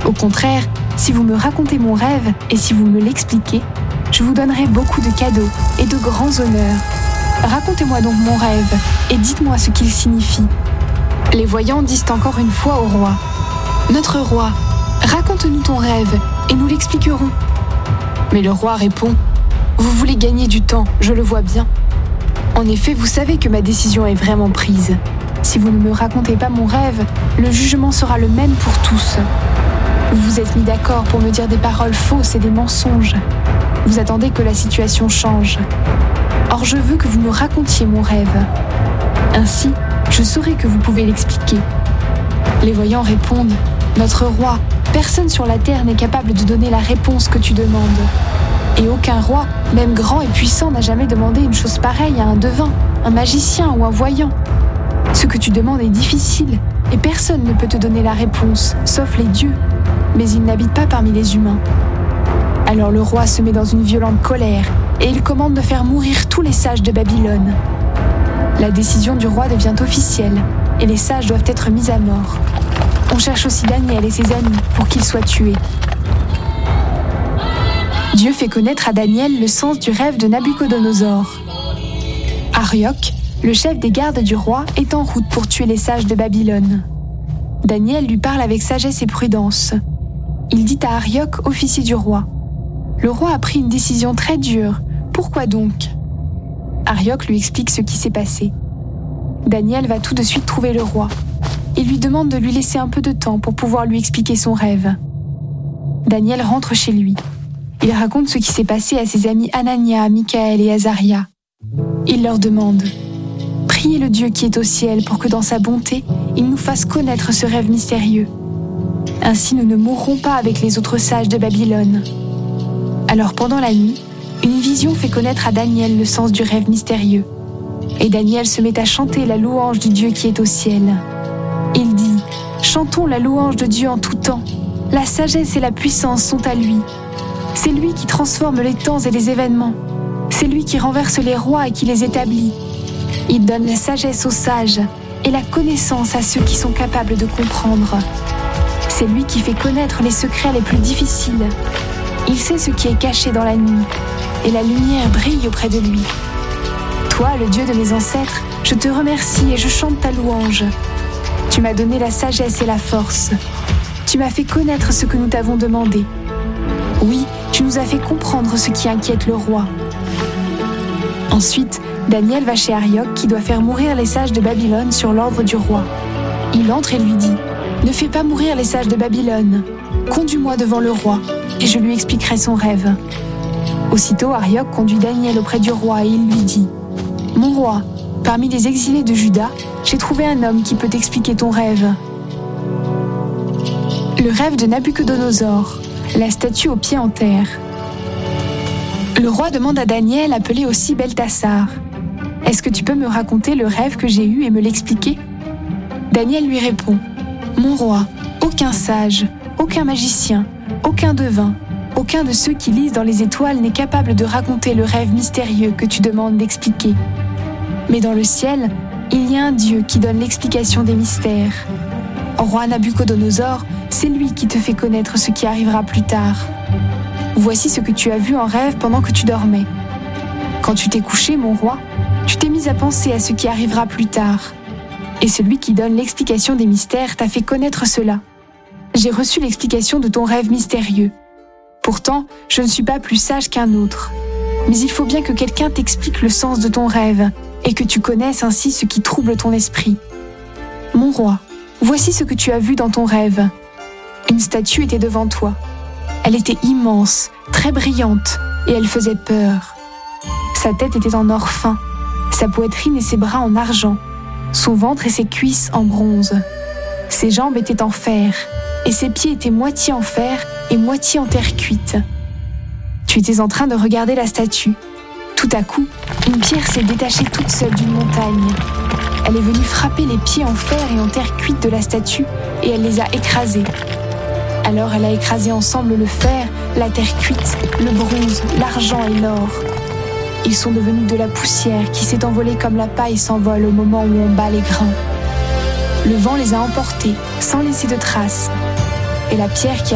Au contraire, si vous me racontez mon rêve et si vous me l'expliquez, je vous donnerai beaucoup de cadeaux et de grands honneurs. Racontez-moi donc mon rêve et dites-moi ce qu'il signifie. » Les voyants disent encore une fois au roi : « Notre roi, raconte-nous ton rêve et nous l'expliquerons. » Mais le roi répond : « Vous voulez gagner du temps, je le vois bien. En effet, vous savez que ma décision est vraiment prise. Si vous ne me racontez pas mon rêve, le jugement sera le même pour tous. Vous vous êtes mis d'accord pour me dire des paroles fausses et des mensonges. Vous attendez que la situation change. Or, je veux que vous me racontiez mon rêve. Ainsi, je saurai que vous pouvez l'expliquer. » Les voyants répondent : « Notre roi, personne sur la terre n'est capable de donner la réponse que tu demandes. Et aucun roi, même grand et puissant, n'a jamais demandé une chose pareille à un devin, un magicien ou un voyant. Ce que tu demandes est difficile, et personne ne peut te donner la réponse, sauf les dieux. Mais ils n'habitent pas parmi les humains. » Alors le roi se met dans une violente colère, et il commande de faire mourir tous les sages de Babylone. La décision du roi devient officielle, et les sages doivent être mis à mort. On cherche aussi Daniel et ses amis pour qu'ils soient tués. Dieu fait connaître à Daniel le sens du rêve de Nabuchodonosor. Arioch, le chef des gardes du roi, est en route pour tuer les sages de Babylone. Daniel lui parle avec sagesse et prudence. Il dit à Arioch, officier du roi : « Le roi a pris une décision très dure. Pourquoi donc ?» Arioch lui explique ce qui s'est passé. Daniel va tout de suite trouver le roi. Il lui demande de lui laisser un peu de temps pour pouvoir lui expliquer son rêve. Daniel rentre chez lui. Il raconte ce qui s'est passé à ses amis Anania, Michaël et Azaria. Il leur demande : « Priez le Dieu qui est au ciel pour que dans sa bonté, il nous fasse connaître ce rêve mystérieux. Ainsi nous ne mourrons pas avec les autres sages de Babylone. » Alors pendant la nuit, une vision fait connaître à Daniel le sens du rêve mystérieux. Et Daniel se met à chanter la louange du Dieu qui est au ciel. Il dit : « Chantons la louange de Dieu en tout temps. La sagesse et la puissance sont à lui. C'est lui qui transforme les temps et les événements. C'est lui qui renverse les rois et qui les établit. Il donne la sagesse aux sages et la connaissance à ceux qui sont capables de comprendre. C'est lui qui fait connaître les secrets les plus difficiles. Il sait ce qui est caché dans la nuit, et la lumière brille auprès de lui. Toi, le Dieu de mes ancêtres, je te remercie et je chante ta louange. Tu m'as donné la sagesse et la force. Tu m'as fait connaître ce que nous t'avons demandé. Oui, tu nous as fait comprendre ce qui inquiète le roi. » Ensuite, Daniel va chez Arioch qui doit faire mourir les sages de Babylone sur l'ordre du roi. Il entre et lui dit : « Ne fais pas mourir les sages de Babylone. Conduis-moi devant le roi, et je lui expliquerai son rêve. » Aussitôt, Arioch conduit Daniel auprès du roi et il lui dit : « Mon roi, parmi les exilés de Juda, j'ai trouvé un homme qui peut t'expliquer ton rêve. » Le rêve de Nabuchodonosor, la statue aux pieds en terre. Le roi demande à Daniel, appelé aussi Beltassar : « Est-ce que tu peux me raconter le rêve que j'ai eu et me l'expliquer ?» Daniel lui répond : « Mon roi, aucun sage, aucun magicien, aucun devin, aucun de ceux qui lisent dans les étoiles n'est capable de raconter le rêve mystérieux que tu demandes d'expliquer. Mais dans le ciel, il y a un Dieu qui donne l'explication des mystères. Roi Nabuchodonosor, c'est lui qui te fait connaître ce qui arrivera plus tard. Voici ce que tu as vu en rêve pendant que tu dormais. Quand tu t'es couché, mon roi, tu t'es mis à penser à ce qui arrivera plus tard. Et celui qui donne l'explication des mystères t'a fait connaître cela. J'ai reçu l'explication de ton rêve mystérieux. Pourtant, je ne suis pas plus sage qu'un autre. Mais il faut bien que quelqu'un t'explique le sens de ton rêve et que tu connaisses ainsi ce qui trouble ton esprit. Mon roi, voici ce que tu as vu dans ton rêve. Une statue était devant toi. Elle était immense, très brillante, et elle faisait peur. Sa tête était en or fin, sa poitrine et ses bras en argent, son ventre et ses cuisses en bronze. Ses jambes étaient en fer, et ses pieds étaient moitié en fer et moitié en terre cuite. Tu étais en train de regarder la statue. Tout à coup, une pierre s'est détachée toute seule d'une montagne. Elle est venue frapper les pieds en fer et en terre cuite de la statue, et elle les a écrasés. Alors elle a écrasé ensemble le fer, la terre cuite, le bronze, l'argent et l'or. Ils sont devenus de la poussière qui s'est envolée comme la paille s'envole au moment où on bat les grains. Le vent les a emportés sans laisser de traces. Et la pierre qui